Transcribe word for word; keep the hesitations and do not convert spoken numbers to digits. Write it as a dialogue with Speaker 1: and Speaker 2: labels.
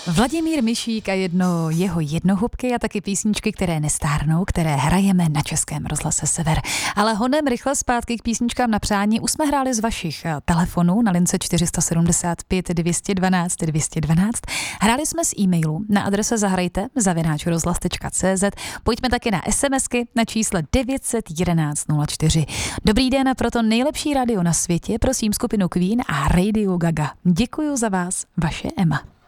Speaker 1: Vladimír Mišík a jedno jeho jednohubky a taky písničky, které nestárnou, které hrajeme na Českém rozhlase Sever. Ale honem rychle zpátky k písničkám na přání. Už jsme hráli z vašich telefonů na lince čtyři sedm pět dvě jedna dva dvě jedna dva. Hráli jsme z e-mailu na adrese zahrajte zavináč rozhlas tečka cé zet. Pojďme taky na SMSky na čísle devět jedna jedna nula čtyři. Dobrý den a pro to nejlepší rádio na světě prosím skupinu Queen a Radio Gaga. Děkuju za vás, vaše Emma.